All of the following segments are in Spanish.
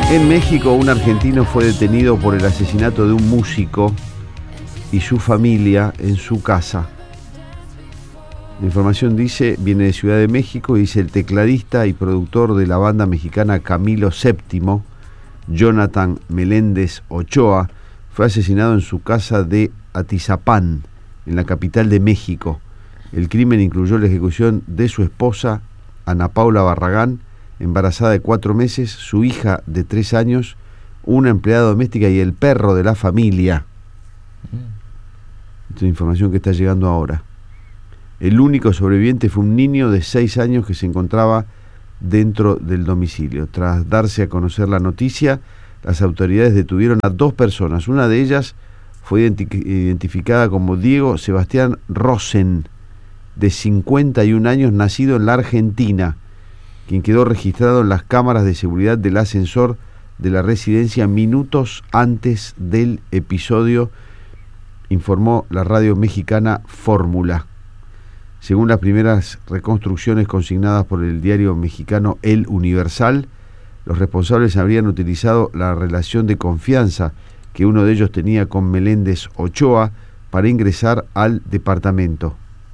En México, un argentino fue detenido por el asesinato de un músico y su familia en su casa. La información viene de Ciudad de México y dice: el tecladista y productor de la banda mexicana Camilo VII, Jonathan Meléndez Ochoa, fue asesinado en su casa de Atizapán, en la capital de México. El crimen incluyó la ejecución de su esposa, Ana Paula Barragán, embarazada de 4 meses, su hija de 3 años, una empleada doméstica y el perro de la familia. Esta es información que está llegando ahora. El único sobreviviente fue un niño de 6 años que se encontraba dentro del domicilio. Tras darse a conocer la noticia, las autoridades detuvieron a 2 personas. Una de ellas fue identificada como Diego Sebastián Rosen, de 51 años, nacido en la Argentina, quien quedó registrado en las cámaras de seguridad del ascensor de la residencia minutos antes del episodio, informó la radio mexicana Fórmula. Según las primeras reconstrucciones consignadas por el diario mexicano El Universal, los responsables habrían utilizado la relación de confianza que uno de ellos tenía con Meléndez Ochoa para ingresar al departamento.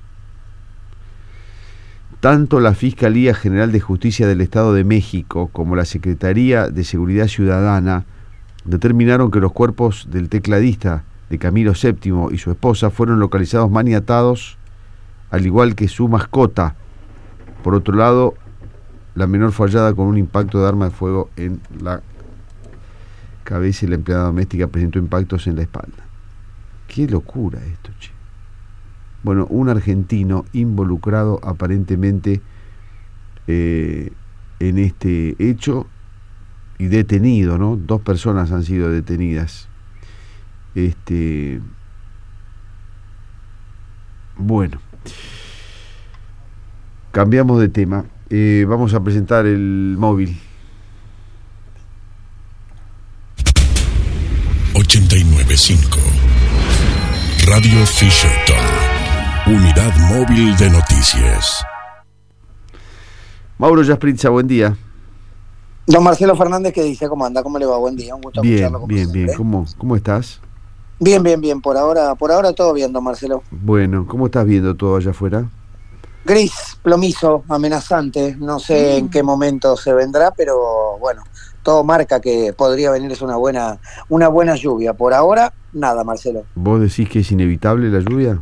Tanto la Fiscalía General de Justicia del Estado de México como la Secretaría de Seguridad Ciudadana determinaron que los cuerpos del tecladista de Camilo VII y su esposa fueron localizados maniatados, al igual que su mascota. Por otro lado, la menor fue hallada con un impacto de arma de fuego en la cabeza y la empleada doméstica presentó impactos en la espalda. Qué locura esto, che. Bueno, un argentino involucrado aparentemente en este hecho y detenido, ¿no? 2 personas han sido detenidas. Bueno, cambiamos de tema. Vamos a presentar el móvil. 89.5 Radio Fisherton, Unidad Móvil de Noticias. Mauro Yaspritza, buen día. Don Marcelo Fernández, ¿qué dice? ¿Cómo anda? ¿Cómo le va? Buen día, un gusto escucharlo. Bien. ¿Cómo estás? Bien. Por ahora todo bien, don Marcelo. Bueno, ¿cómo estás viendo todo allá afuera? Gris, plomizo, amenazante. No sé en qué momento se vendrá, pero bueno, todo marca que podría venir una buena lluvia. Por ahora, nada, Marcelo. ¿Vos decís que es inevitable la lluvia?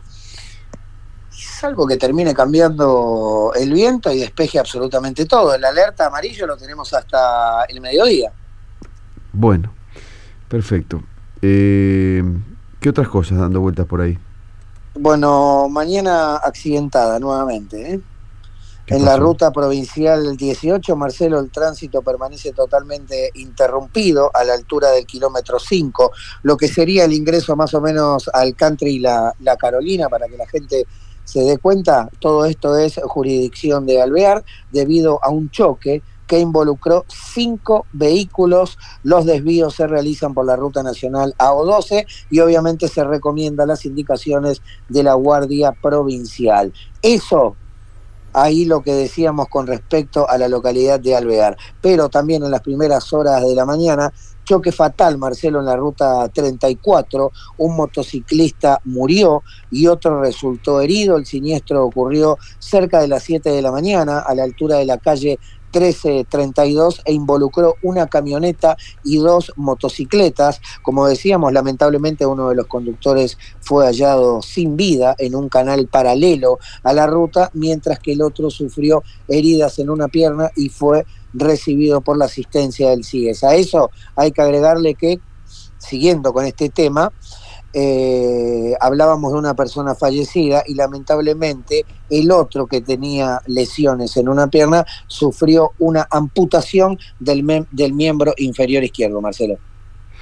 Salvo que termine cambiando el viento y despeje absolutamente todo. El alerta amarillo lo tenemos hasta el mediodía. Bueno, perfecto. ¿Qué otras cosas dando vueltas por ahí? Bueno, mañana accidentada nuevamente, ¿eh? En la ruta provincial 18, Marcelo, el tránsito permanece totalmente interrumpido a la altura del kilómetro 5, lo que sería el ingreso más o menos al country La Carolina, para que la gente se dé cuenta. Todo esto es jurisdicción de Alvear debido a un choque que involucró 5 vehículos. Los desvíos se realizan por la Ruta Nacional AO12 y obviamente se recomiendan las indicaciones de la Guardia Provincial. Eso, ahí lo que decíamos con respecto a la localidad de Alvear. Pero también en las primeras horas de la mañana, choque fatal, Marcelo, en la ruta 34, un motociclista murió y otro resultó herido. El siniestro ocurrió cerca de las 7 de la mañana, a la altura de la calle 1332, e involucró una camioneta y 2 motocicletas. Como decíamos, lamentablemente uno de los conductores fue hallado sin vida en un canal paralelo a la ruta, mientras que el otro sufrió heridas en una pierna y fue recibido por la asistencia del CIES. A eso hay que agregarle que, siguiendo con este tema, hablábamos de una persona fallecida y lamentablemente el otro, que tenía lesiones en una pierna, sufrió una amputación del miembro inferior izquierdo, Marcelo.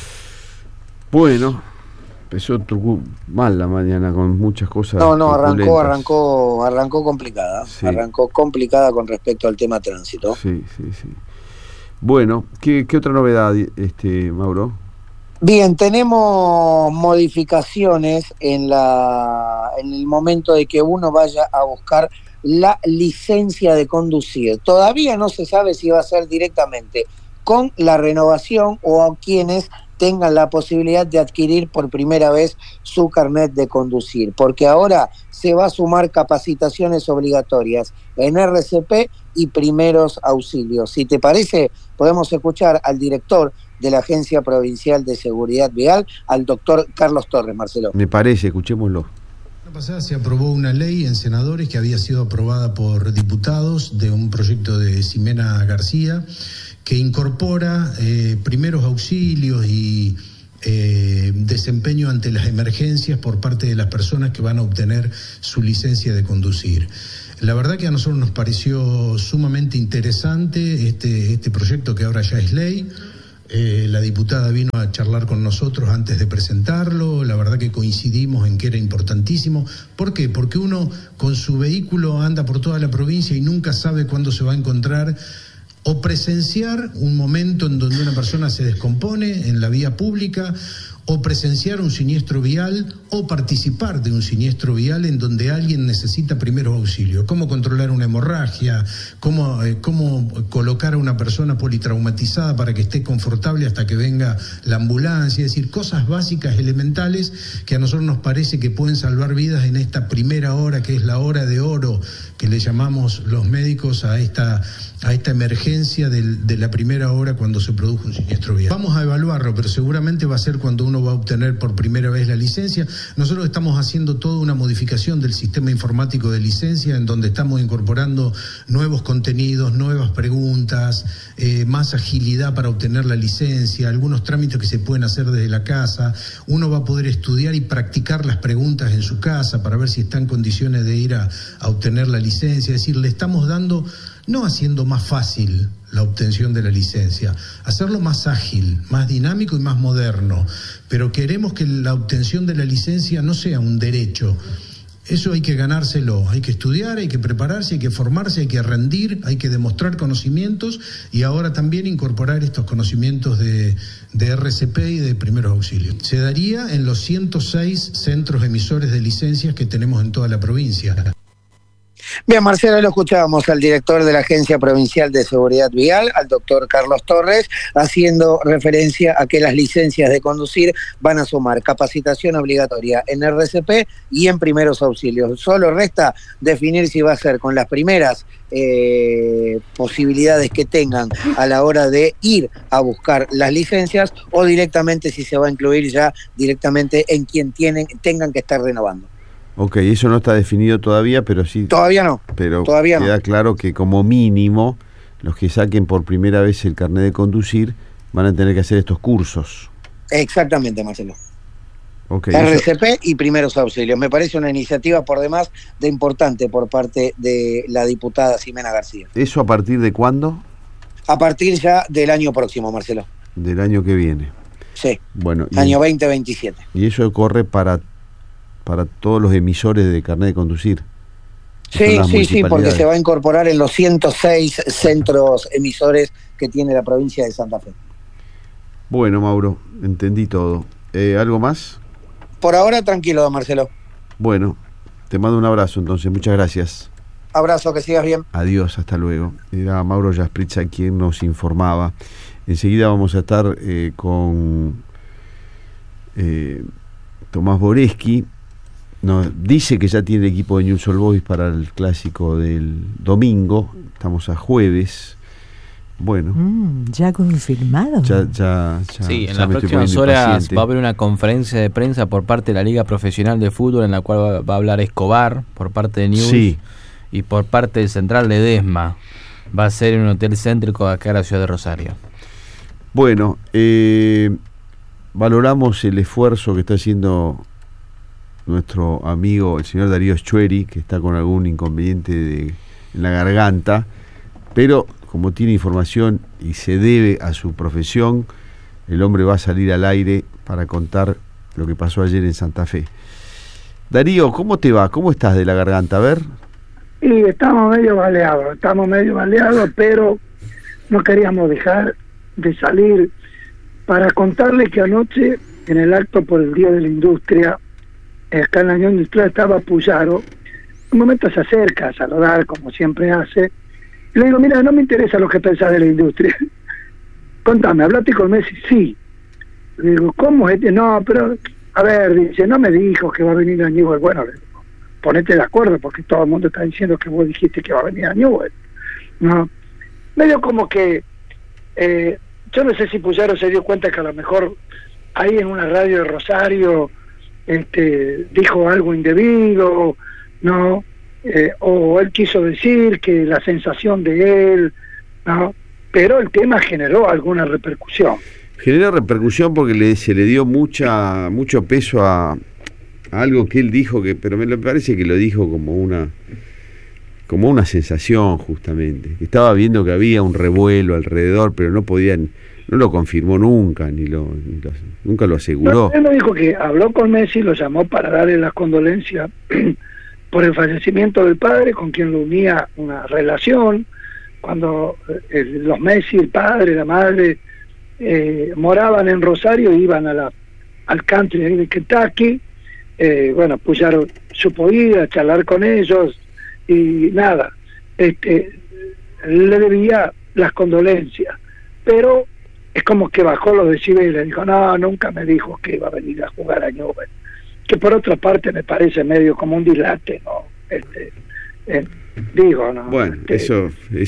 Bueno, empezó mal la mañana con muchas cosas. No, arrancó complicada. Sí. Arrancó complicada con respecto al tema tránsito. Sí. Bueno, ¿qué otra novedad, Mauro? Bien, tenemos modificaciones en el momento de que uno vaya a buscar la licencia de conducir. Todavía no se sabe si va a ser directamente con la renovación o a quienes tengan la posibilidad de adquirir por primera vez su carnet de conducir, porque ahora se va a sumar capacitaciones obligatorias en RCP y primeros auxilios. Si te parece, podemos escuchar al director de la Agencia Provincial de Seguridad Vial, al doctor Carlos Torres, Marcelo. Me parece, escuchémoslo. La pasada se aprobó una ley en senadores que había sido aprobada por diputados de un proyecto de Ximena García que incorpora primeros auxilios y desempeño ante las emergencias por parte de las personas que van a obtener su licencia de conducir. La verdad que a nosotros nos pareció sumamente interesante este proyecto que ahora ya es ley. La diputada vino a charlar con nosotros antes de presentarlo, la verdad que coincidimos en que era importantísimo. ¿Por qué? Porque uno con su vehículo anda por toda la provincia y nunca sabe cuándo se va a encontrar o presenciar un momento en donde una persona se descompone en la vía pública, o presenciar un siniestro vial, o participar de un siniestro vial en donde alguien necesita primeros auxilios. Cómo controlar una hemorragia, cómo colocar a una persona politraumatizada para que esté confortable hasta que venga la ambulancia, es decir, cosas básicas, elementales, que a nosotros nos parece que pueden salvar vidas en esta primera hora, que es la hora de oro, que le llamamos los médicos a esta emergencia de la primera hora cuando se produjo un siniestro vial. Vamos a evaluarlo, pero seguramente va a ser cuando uno va a obtener por primera vez la licencia. Nosotros estamos haciendo toda una modificación del sistema informático de licencia, en donde estamos incorporando nuevos contenidos, nuevas preguntas, más agilidad para obtener la licencia, algunos trámites que se pueden hacer desde la casa. Uno va a poder estudiar y practicar las preguntas en su casa para ver si está en condiciones de ir a obtener la licencia. Es decir, le estamos dando, no haciendo más fácil la obtención de la licencia, hacerlo más ágil, más dinámico y más moderno, pero queremos que la obtención de la licencia no sea un derecho. Eso hay que ganárselo, hay que estudiar, hay que prepararse, hay que formarse, hay que rendir, hay que demostrar conocimientos y ahora también incorporar estos conocimientos de RCP y de primeros auxilios. Se daría en los 106 centros emisores de licencias que tenemos en toda la provincia. Bien, Marcelo, lo escuchábamos al director de la Agencia Provincial de Seguridad Vial, al doctor Carlos Torres, haciendo referencia a que las licencias de conducir van a sumar capacitación obligatoria en RCP y en primeros auxilios. Solo resta definir si va a ser con las primeras posibilidades que tengan a la hora de ir a buscar las licencias o directamente si se va a incluir ya directamente en quien tengan que estar renovando. Ok, eso no está definido todavía, pero sí... Todavía no. Pero todavía queda no. Claro que como mínimo los que saquen por primera vez el carnet de conducir van a tener que hacer estos cursos. Exactamente, Marcelo. Okay, RCP y primeros auxilios. Me parece una iniciativa por demás de importante por parte de la diputada Ximena García. ¿Eso a partir de cuándo? A partir ya del año próximo, Marcelo. Del año que viene. Sí, bueno, año 2027. Y eso corre para todos los emisores de carnet de conducir. Sí, porque se va a incorporar en los 106 centros emisores que tiene la provincia de Santa Fe. Bueno, Mauro, entendí todo. ¿Algo más? Por ahora, tranquilo, Marcelo. Bueno, te mando un abrazo entonces, muchas gracias. Abrazo, que sigas bien. Adiós, hasta luego. Era Mauro Jaspritza quien nos informaba. Enseguida vamos a estar con Tomás Boreski. Nos dice que ya tiene el equipo de Newell's Old Boys para el clásico del domingo. Estamos a jueves. Bueno. ¿Ya confirmado? Ya sí, en las próximas horas va a haber una conferencia de prensa por parte de la Liga Profesional de Fútbol en la cual va a hablar Escobar por parte de Newell's, sí, y por parte del Central de Desma. Va a ser en un hotel céntrico acá en la ciudad de Rosario. Bueno, valoramos el esfuerzo que está haciendo nuestro amigo el señor Darío Schueri, que está con algún inconveniente en la garganta, pero como tiene información y se debe a su profesión, el hombre va a salir al aire para contar lo que pasó ayer en Santa Fe. Darío, ¿cómo te va? ¿Cómo estás de la garganta? A ver. Y estamos medio baleados, pero no queríamos dejar de salir para contarle que anoche, en el acto por el Día de la Industria, acá en la Unión Industrial estaba Puyaro. Un momento se acerca a saludar, como siempre hace, y le digo, mira, no me interesa lo que pensás de la industria. contame, ¿hablaste con Messi? Sí. Le digo, ¿cómo es este? No, pero, a ver, dice, no me dijo que va a venir a Newell. Bueno, le digo, ponete de acuerdo, porque todo el mundo está diciendo que vos dijiste que va a venir a Newell. No, medio como que, yo no sé si Puyaro se dio cuenta que a lo mejor ahí en una radio de Rosario dijo algo indebido, ¿no? O él quiso decir que la sensación de él, ¿no? Pero el tema generó alguna repercusión. Generó repercusión porque se le dio mucho peso a algo que él dijo, pero me parece que lo dijo como una sensación, justamente. Estaba viendo que había un revuelo alrededor, pero no lo confirmó nunca, nunca lo aseguró. No, él me dijo que habló con Messi, lo llamó para darle las condolencias por el fallecimiento del padre, con quien lo unía una relación, cuando los Messi, el padre, la madre, moraban en Rosario, iban al country de Kentucky. Bueno, Puyaro supo ir a charlar con ellos y nada, le debía las condolencias, pero es como que bajó los decibeles, dijo, no, nunca me dijo que iba a venir a jugar a Newell, que por otra parte me parece medio como un dilate, ¿no? Digo, ¿no? Bueno, eso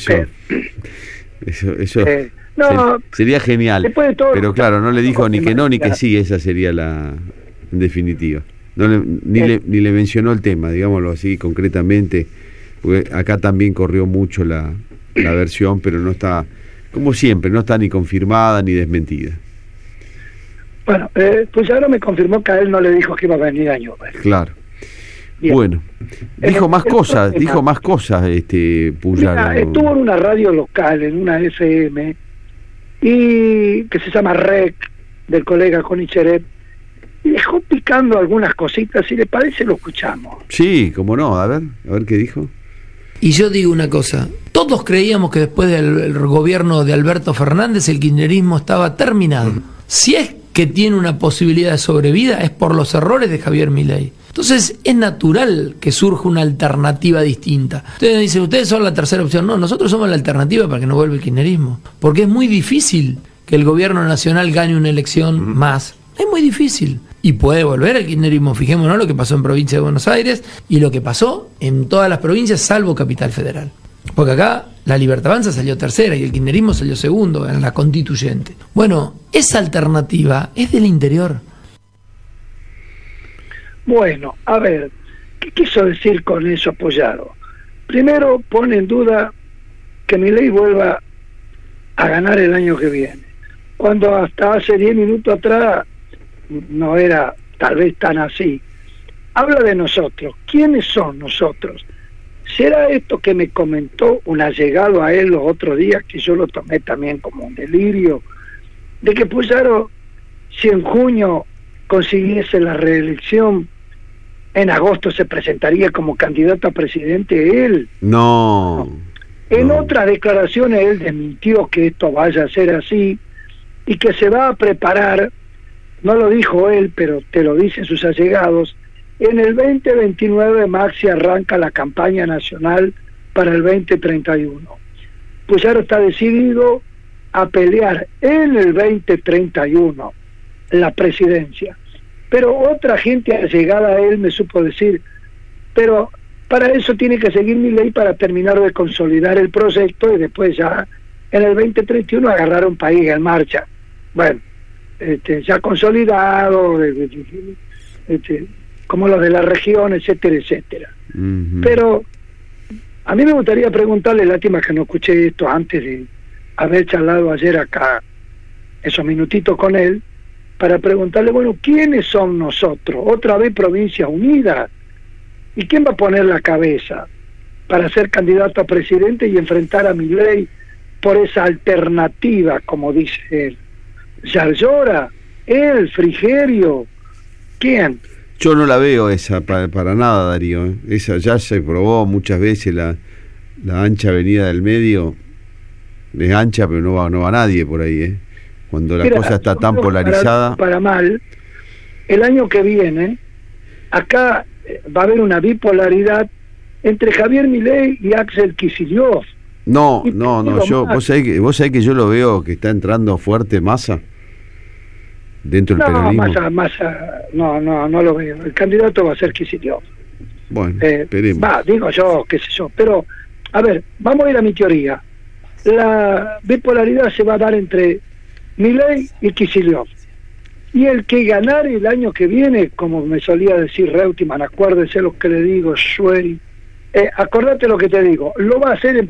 no, sería genial, pero claro, no le dijo ni que no ni que sí, esa sería la en definitiva. Ni le mencionó el tema, digámoslo así concretamente, porque acá también corrió mucho la versión, pero no está, como siempre, no está ni confirmada ni desmentida. Bueno, pues ahora me confirmó que a él no le dijo que iba a venir a Newell. Claro. Bien. Bueno, dijo más cosas Puyaro. Estuvo en una radio local, en una FM, y que se llama REC, del colega Conicheret, y dejó picando algunas cositas. Si le parece, lo escuchamos. Sí, cómo no, a ver qué dijo. Y yo digo una cosa, todos creíamos que después del gobierno de Alberto Fernández el kirchnerismo estaba terminado. Si es que tiene una posibilidad de sobrevida, es por los errores de Javier Milei. Entonces es natural que surja una alternativa distinta. Ustedes dicen, ustedes son la tercera opción. No, nosotros somos la alternativa para que no vuelva el kirchnerismo. Porque es muy difícil que el gobierno nacional gane una elección más. Es muy difícil. Y puede volver el kirchnerismo. Fijémonos lo que pasó en provincia de Buenos Aires y lo que pasó en todas las provincias salvo Capital Federal. Porque acá la Libertad Avanza salió tercera y el kirchnerismo salió segundo en la constituyente. Bueno, esa alternativa es del interior. Bueno, a ver, ¿qué quiso decir con eso Puyaro? Primero pone en duda que Milei vuelva a ganar el año que viene, cuando hasta hace 10 minutos atrás no era tal vez tan así. Habla de nosotros. ¿Quiénes son nosotros? ¿Será esto que me comentó un allegado a él los otros días, que yo lo tomé también como un delirio, de que Puyaro, si en junio consiguiese la reelección, en agosto se presentaría como candidato a presidente él? No. En otras declaraciones él desmintió que esto vaya a ser así y que se va a preparar, no lo dijo él, pero te lo dicen sus allegados, en el 2029 Maxi arranca la campaña nacional para el 2031. Puyaro está decidido a pelear en el 2031 la presidencia. Pero otra gente allegada a él me supo decir, pero para eso tiene que seguir Milei para terminar de consolidar el proyecto y después ya en el 2031 agarrar un país en marcha. Bueno, ya consolidado, como los de la región, etcétera, etcétera. Pero a mí me gustaría preguntarle, lástima que no escuché esto antes de haber charlado ayer acá esos minutitos con él, para preguntarle, bueno, ¿quiénes son nosotros? Otra vez Provincias Unidas. ¿Y quién va a poner la cabeza para ser candidato a presidente y enfrentar a Milei por esa alternativa, como dice él? ¿Yarlora? ¿Él? ¿Frigerio? ¿Quién? Yo no la veo esa para nada, Darío. Esa ya se probó muchas veces, la ancha avenida del medio. Es ancha, pero no va nadie por ahí, cuando la cosa está tan polarizada. Para mal, el año que viene, acá va a haber una bipolaridad entre Javier Milei y Axel Kicillof. No, vos sabés que yo lo veo que está entrando fuerte Massa dentro del peronismo. Massa, no lo veo. El candidato va a ser Kicillof. Bueno, esperemos. Digo yo, qué sé yo. Pero, a ver, vamos a ir a mi teoría. La bipolaridad se va a dar entre Milei y Kicillof. Y el que ganare el año que viene, como me solía decir Reutemann, acuérdese lo que le digo, Schwerin, acordate lo que te digo, lo va a hacer en